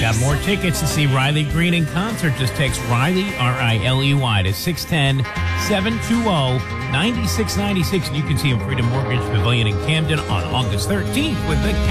got more tickets to see Riley Green in concert. Just text Riley, R-I-L-E-Y, to 610-720-9696. And you can see him Freedom Mortgage Pavilion in Camden on August 13th with the